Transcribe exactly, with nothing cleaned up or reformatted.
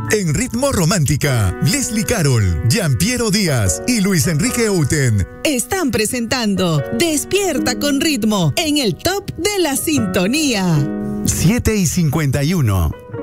En Ritmo Romántica, Leslie Carol, Giampiero Díaz y Luis Enrique Outen están presentando Despierta con Ritmo en el top de la sintonía. siete y cincuenta y uno.